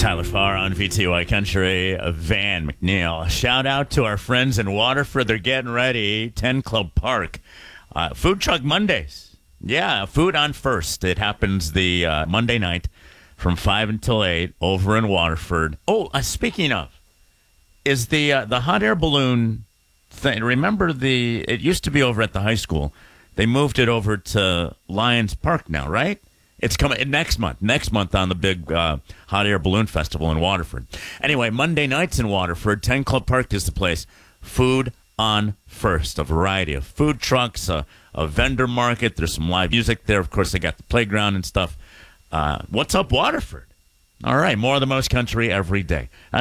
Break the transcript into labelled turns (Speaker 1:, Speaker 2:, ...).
Speaker 1: Tyler Farr on VTY Country, Van McNeil. Shout out to our friends in Waterford. They're getting ready. 10 Club Park. Food Truck Mondays. Yeah, Food on First. It happens the Monday night from 5 until 8 over in Waterford. Oh, speaking of, is the hot air balloon thing, remember it used to be over at the high school. They moved it over to Lions Park now, right? It's coming next month on the big hot air balloon festival in Waterford. Anyway, Monday nights in Waterford, 10 Club Park is the place. Food on First, a variety of food trucks, a vendor market. There's some live music there. Of course, they got the playground and stuff. What's up, Waterford? All right, more of the most country every day.